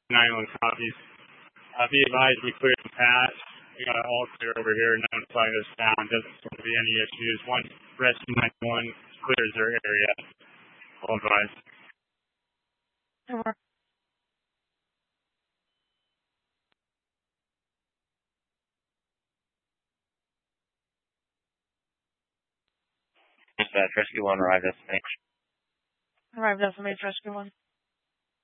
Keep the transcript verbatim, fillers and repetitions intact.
nine one copies. Uh, be advised, we cleared the path. We got all clear over here. No one flagged us down. Doesn't seem to be any issues. Once Rescue nine one clears their area, I'll advise. Over. Dispatch, Rescue one arrived at S M H. Arrived at S M H, Rescue one.